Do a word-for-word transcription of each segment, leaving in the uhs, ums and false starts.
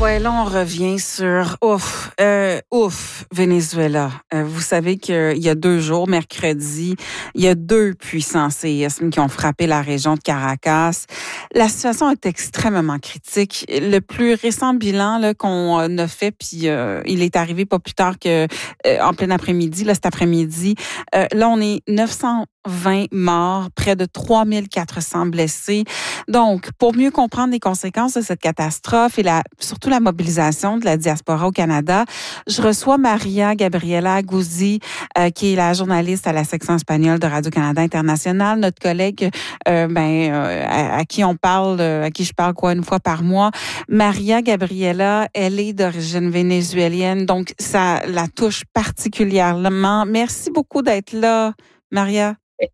Ouais, là, on revient sur ouf, euh, ouf, Venezuela. Euh, vous savez qu'il y a deux jours, mercredi, il y a deux puissants séismes qui ont frappé la région de Caracas. La situation est extrêmement critique. Le plus récent bilan là, qu'on a fait, puis euh, il est arrivé pas plus tard que euh, en plein après-midi, là, cet après-midi. Euh, là, on est neuf cent vingt morts, près de trois mille quatre cents blessés. Donc, pour mieux comprendre les conséquences de cette catastrophe et la, surtout la mobilisation de la diaspora au Canada, je reçois Maria Gabriela Guzzi, euh, qui est la journaliste à la section espagnole de Radio-Canada International, notre collègue euh, ben, euh, à, à qui on parle, à qui je parle quoi une fois par mois. Maria Gabriela, elle est d'origine vénézuélienne, donc ça la touche particulièrement. Merci beaucoup d'être là, Maria.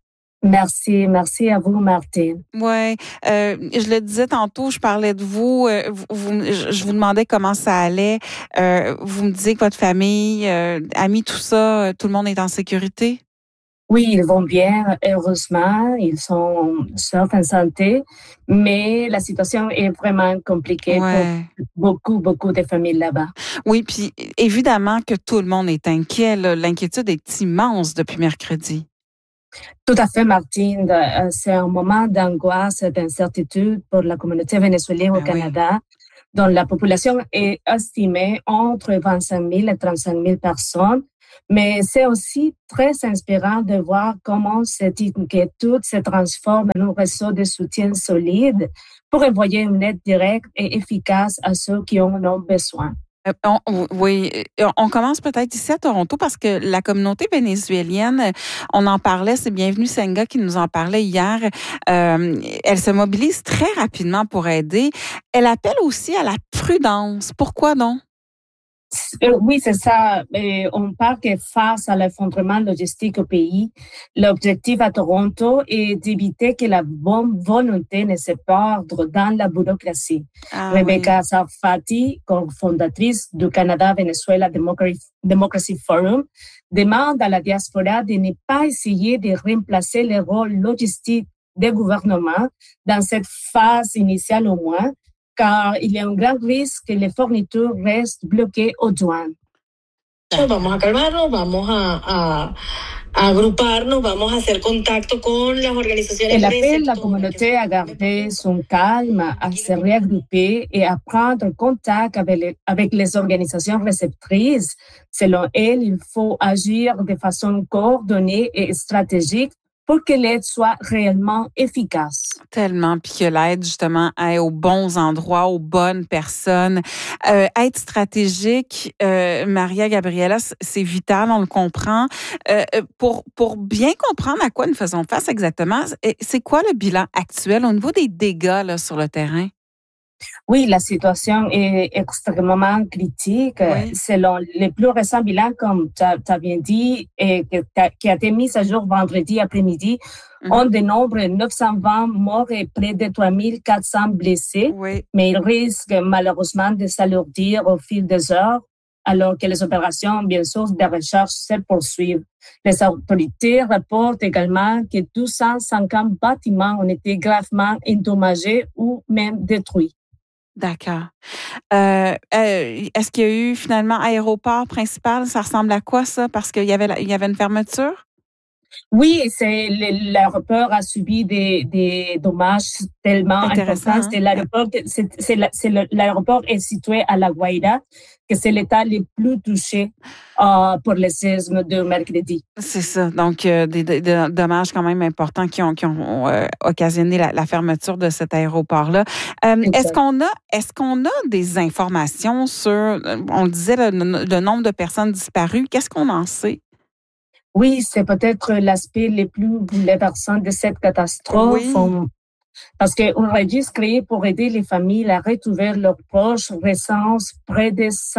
Merci, merci à vous, Martine. Ouais, euh, je le disais tantôt, je parlais de vous, euh, vous, vous je vous demandais comment ça allait. Euh, vous me disiez que votre famille, euh, amis, tout ça, euh, tout le monde est en sécurité? Oui, ils vont bien, heureusement, ils sont saufs en santé, mais la situation est vraiment compliquée Ouais. pour beaucoup, beaucoup de familles là-bas. Oui, puis évidemment que tout le monde est inquiet. Là. L'inquiétude est immense depuis mercredi. Tout à fait, Martine. C'est un moment d'angoisse et d'incertitude pour la communauté vénézuélienne au Ben Canada, oui. dont la population est estimée entre vingt-cinq mille et trente-cinq mille personnes. Mais c'est aussi très inspirant de voir comment cette inquiétude se transforme en un réseau de soutien solide pour envoyer une aide directe et efficace à ceux qui en ont besoin. Euh, on, oui, on commence peut-être ici à Toronto parce que la communauté vénézuélienne, on en parlait, c'est Bienvenue Senga qui nous en parlait hier, euh, elle se mobilise très rapidement pour aider. Elle appelle aussi à la prudence. Pourquoi non? Oui, c'est ça. On parle que face à l'effondrement logistique au pays, l'objectif à Toronto est d'éviter que la bonne volonté ne se perde dans la bureaucratie. Ah, Rebecca oui. Sarfati, cofondatrice du Canada-Venezuela Democracy Forum, demande à la diaspora de ne pas essayer de remplacer le rôle logistique des gouvernements dans cette phase initiale au moins, car il y a un grand risque que les fournitures restent bloquées aux douanes. Vamos a calmarnos, vamos a, a, a agruparnos, vamos a hacer contacto con las organizaciones. Elle appelle la communauté à garder son calme, à se regrouper et à prendre contact avec les, avec les organisations réceptrices. Selon elle, il faut agir de façon coordonnée et stratégique pour que l'aide soit réellement efficace. Tellement, puis que l'aide, justement, aille aux bons endroits, aux bonnes personnes. Euh, être stratégique, euh, Maria Gabriela, c'est vital, on le comprend. Euh, pour, pour bien comprendre à quoi nous faisons face exactement, c'est quoi le bilan actuel au niveau des dégâts là, sur le terrain? Oui, la situation est extrêmement critique. Oui. Selon les plus récents bilans, comme tu as bien dit, et qui a été mis à jour vendredi après-midi, mm-hmm. on dénombre neuf cent vingt morts et près de trois mille quatre cents blessés. Oui. Mais ils risquent malheureusement de s'alourdir au fil des heures, alors que les opérations, bien sûr, de recherche se poursuivent. Les autorités rapportent également que deux cent cinquante bâtiments ont été gravement endommagés ou même détruits. D'accord. Euh, euh, est-ce qu'il y a eu finalement aéroport principal? Ça ressemble à quoi ça? Parce qu'il y avait, il y avait une fermeture? Oui, c'est l'aéroport a subi des, des dommages tellement importants. Hein? C'est l'aéroport, c'est, c'est, c'est l'aéroport est situé à La Guaira, que c'est l'État le plus touché euh, pour le séisme de mercredi. C'est ça. Donc, euh, des, des, des dommages quand même importants qui ont, qui ont euh, occasionné la, la fermeture de cet aéroport-là. Euh, est-ce qu'on a, est-ce qu'on a des informations sur, on le disait, le, le nombre de personnes disparues? Qu'est-ce qu'on en sait? Oui, c'est peut-être l'aspect le plus bouleversant de cette catastrophe. Oui. On, parce qu'un registre créé pour aider les familles à retrouver leurs proches recense près de cinq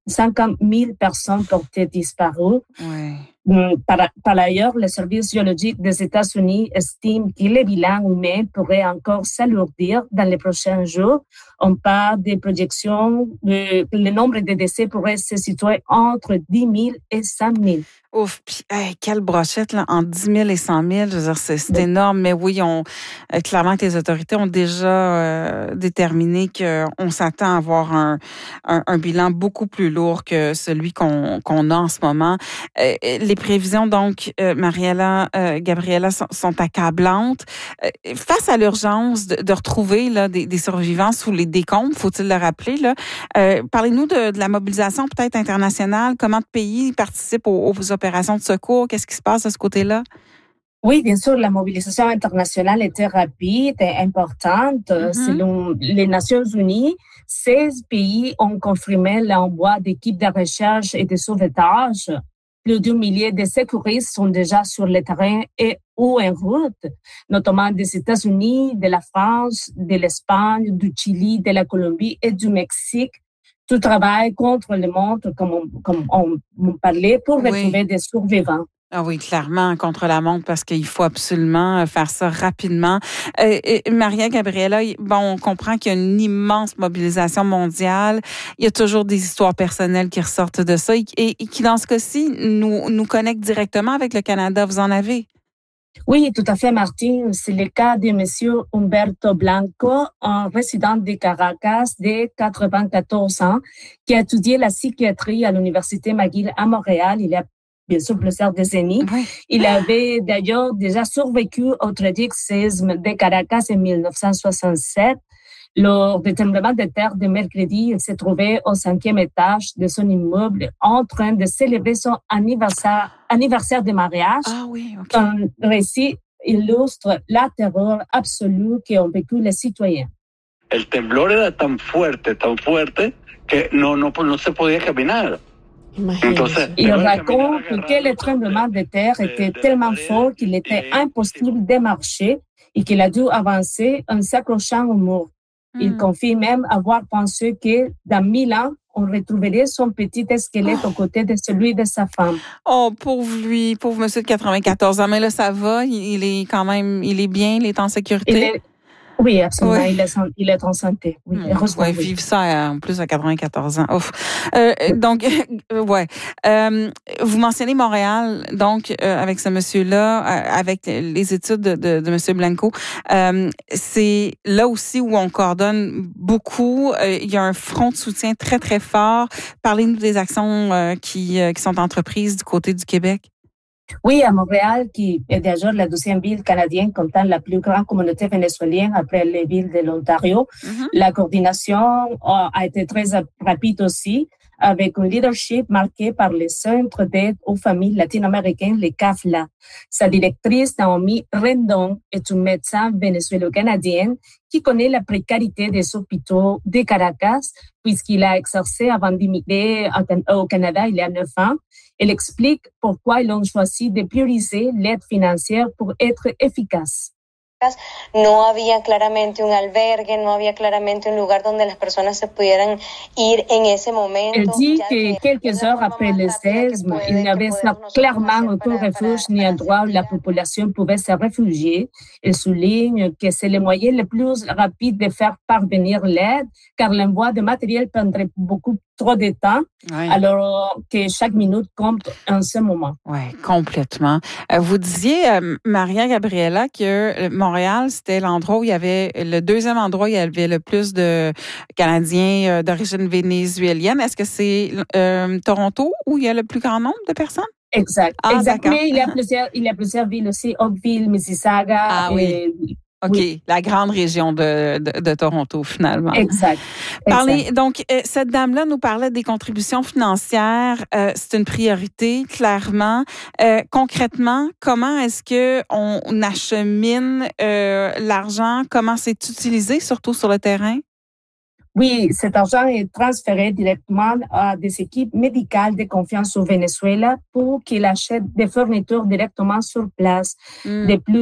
cinquante mille personnes portées disparues. Oui. Par, par ailleurs, le service géologique des États-Unis estime que le bilan humain pourrait encore s'alourdir dans les prochains jours. On parle des projections, de, le nombre de décès pourrait se situer entre dix mille et cent mille. Ouf, puis hey, quelle brochette, là, entre dix mille et cent mille, je veux dire, c'est, c'est oui. énorme. Mais oui, on, euh, clairement que les autorités ont déjà euh, déterminé qu'on s'attend à avoir un, un, un bilan beaucoup plus lourd que celui qu'on, qu'on a en ce moment. Euh, les prévisions, donc, euh, Mariela, euh, Gabriela, sont, sont accablantes. Euh, face à l'urgence de, de retrouver là, des, des survivants sous les décombres, faut-il le rappeler, là, euh, parlez-nous de, de la mobilisation peut-être internationale. Comment de pays participent aux, aux opérations de secours? Qu'est-ce qui se passe de ce côté-là? Oui, bien sûr, la mobilisation internationale était rapide et importante. Mm-hmm. Selon les Nations Unies, seize pays ont confirmé l'envoi d'équipes de recherche et de sauvetage. Plus d'un millier de secouristes sont déjà sur le terrain et ou en route, notamment des États-Unis, de la France, de l'Espagne, du Chili, de la Colombie et du Mexique. Tout travail contre le monde, comme on, comme on, on parlait, pour oui. retrouver des survivants. Ah oui, clairement, contre la montre, parce qu'il faut absolument faire ça rapidement. Euh, Maria Gabriela, bon, on comprend qu'il y a une immense mobilisation mondiale. Il y a toujours des histoires personnelles qui ressortent de ça et, et, et qui, dans ce cas-ci, nous, nous connectent directement avec le Canada. Vous en avez? Oui, tout à fait, Martine. C'est le cas de M. Humberto Blanco, un résident de Caracas de quatre-vingt-quatorze ans, qui a étudié la psychiatrie à l'Université McGill à Montréal. Il y a bien sûr plusieurs décennies. Oui. Il avait d'ailleurs déjà survécu au tragique séisme de Caracas en dix-neuf cent soixante-sept. Lors du tremblement de terre de mercredi, il s'est trouvé au cinquième étage de son immeuble en train de célébrer son anniversaire, anniversaire de mariage. Ah oui, OK. Un récit illustre la terreur absolue qu'ont vécu les citoyens. El temblor era tan fuerte, tan fuerte, que no, no, no se podía caminar. Entonces, il raconte que le tremblement de terre était tellement fort qu'il était impossible de marcher et qu'il a dû avancer en s'accrochant au mur. Il confie même avoir pensé que dans mille ans, on retrouverait son petit squelette oh. aux côtés de celui de sa femme. Oh, pauvre lui, pauvre monsieur de quatre-vingt-quatorze ans. Mais là, ça va, il est quand même, il est bien, il est en sécurité. Oui, absolument. Oui. Il, est, il est en santé. Oui, mmh, heureusement. Oui, vivre ça en plus à quatre-vingt-quatorze ans. Ouf. Euh, donc, euh, ouais. Euh, vous mentionnez Montréal, donc, euh, avec ce monsieur-là, euh, avec les études de, de, de monsieur Blanco. Euh, c'est là aussi où on coordonne beaucoup. Euh, il y a un front de soutien très, très fort. Parlez-nous des actions euh, qui, euh, qui sont entreprises du côté du Québec. Oui, à Montréal, qui est déjà la deuxième ville canadienne comptant la plus grande communauté vénézuélienne après les villes de l'Ontario, mm-hmm. la coordination a été très rapide aussi, avec un leadership marqué par le Centre d'aide aux familles latino-américaines, le C A F L A. Sa directrice, Naomi Rendon, est une médecin vénézuélo-canadienne qui connaît la précarité des hôpitaux de Caracas, puisqu'il a exercé avant d'immigrer au Canada il y a neuf ans. Elle explique pourquoi ils ont choisi de prioriser l'aide financière pour être efficace. No había claramente un albergue, no había claramente un lugar donde las personas se pudieran ir en ese momento. Elle dit que quelques heures après le séisme, il n'y avait clairement aucun refuge ni endroit où la population pouvait se réfugier. Elle souligne que c'est le moyen le plus rapide de faire parvenir l'aide, car l'envoi de matériel prendrait beaucoup trop de temps, oui. alors que chaque minute compte en ce moment. Oui, complètement. Vous disiez, euh, Maria Gabriela, que Montréal, c'était l'endroit où il y avait, le deuxième endroit où il y avait le plus de Canadiens euh, d'origine vénézuélienne. Est-ce que c'est euh, Toronto où il y a le plus grand nombre de personnes? Exact. Ah, exact. Mais il y a plusieurs, il y a plusieurs villes aussi, Oakville, Mississauga. Ah et, oui. OK, oui. La grande région de, de, de Toronto, finalement. Exact. Parlez, exact. donc, euh, cette dame-là nous parlait des contributions financières. Euh, c'est une priorité, clairement. Euh, concrètement, comment est-ce que on achemine euh, l'argent? Comment c'est utilisé, surtout sur le terrain? Oui, cet argent est transféré directement à des équipes médicales de confiance au Venezuela pour qu'ils achètent des fournitures directement sur place. Mm. De plus,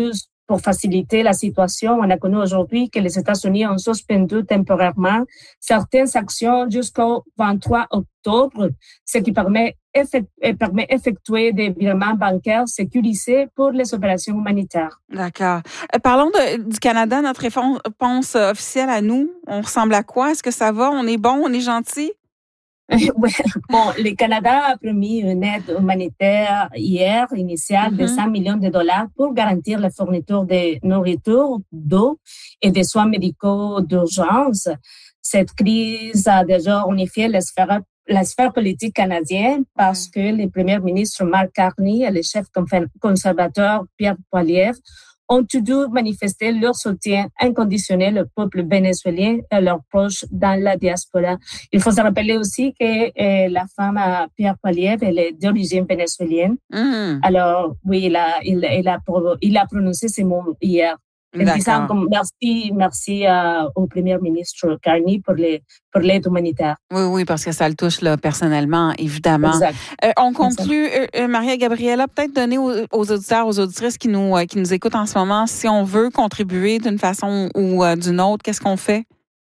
pour faciliter la situation, on a connu aujourd'hui que les États-Unis ont suspendu temporairement certaines actions jusqu'au vingt-trois octobre, ce qui permet permet d'effectuer des virements bancaires sécurisés pour les opérations humanitaires. D'accord. Euh, parlons de, du Canada, notre réponse officielle à nous. On ressemble à quoi? Est-ce que ça va? On est bon? On est gentil? Ouais. Bon, le Canada a promis une aide humanitaire hier, initiale, mm-hmm. de cent millions de dollars pour garantir la fourniture de nourriture, d'eau et de soins médicaux d'urgence. Cette crise a déjà unifié la sphère la sphère politique canadienne parce que le premier ministre Mark Carney et le chef conservateur Pierre Poilievre ont tous deux manifesté leur soutien inconditionnel au peuple vénézuélien et leurs proches dans la diaspora. Il faut se rappeler aussi que euh, la femme à Pierre Poilievre, elle est d'origine vénézuélienne. Mm. Alors, oui, il a, il, il, a, il a prononcé ces mots hier. En disant comme merci, merci euh, au premier ministre Carney pour les pour l'aide humanitaire. Oui, oui, parce que ça le touche là personnellement, évidemment. Exact. Euh, on conclut, euh, Maria Gabriela, peut-être donner aux, aux auditeurs, aux auditrices qui nous euh, qui nous écoutent en ce moment, si on veut contribuer d'une façon ou euh, d'une autre, qu'est-ce qu'on fait?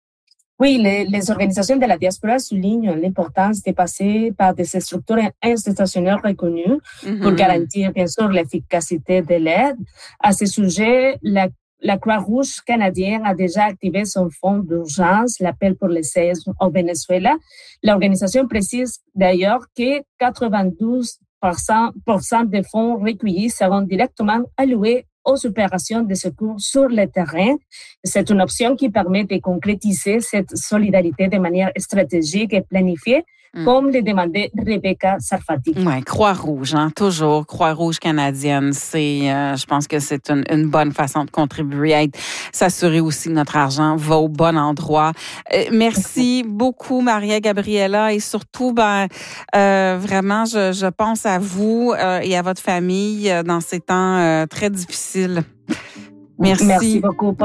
Oui, les, les organisations de la diaspora soulignent l'importance de passer par des structures institutionnelles reconnues mm-hmm. pour garantir, bien sûr, l'efficacité de l'aide. À ce sujet, la La Croix-Rouge canadienne a déjà activé son fonds d'urgence, l'appel pour les seize au Venezuela. L'organisation précise d'ailleurs que quatre-vingt-douze pour cent des fonds recueillis seront directement alloués aux opérations de secours sur le terrain. C'est une option qui permet de concrétiser cette solidarité de manière stratégique et planifiée, mm. comme le demandait Rebecca Sarfati. Oui, Croix-Rouge, hein, toujours. Croix-Rouge canadienne, c'est, euh, je pense que c'est une, une bonne façon de contribuer à être, s'assurer aussi que notre argent va au bon endroit. Euh, merci beaucoup, Maria Gabriela, et surtout, ben, euh, vraiment, je, je pense à vous euh, et à votre famille euh, dans ces temps euh, très difficiles. Merci. Merci beaucoup.